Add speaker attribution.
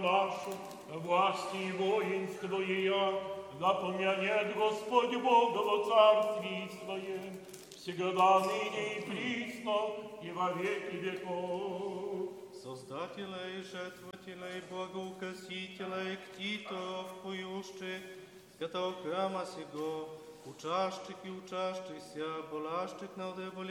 Speaker 1: нашу, власти и воинство Ее, да помянет Господь Бога во царстве Своем, всегда ныне и присно, и во веки веков.
Speaker 2: Создателя и жертвователя и благоукосителя и ктитов поющих, святого храма сего, учащих и учащихся, болящих на удоволение,